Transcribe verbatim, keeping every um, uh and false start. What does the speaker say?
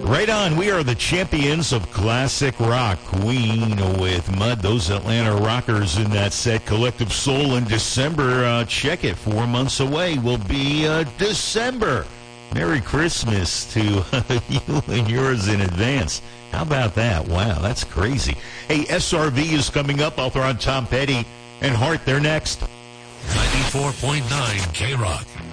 Right on. We are the champions of classic rock. Queen with Mud. Those Atlanta rockers in that set. Collective Soul in December. Uh, check it. Four months away will be uh, December. Merry Christmas to you and yours in advance. How about that? Wow, that's crazy. Hey, S R V is coming up. I'll throw on Tom Petty and Hart. They're next. ninety-four point nine K-Rock.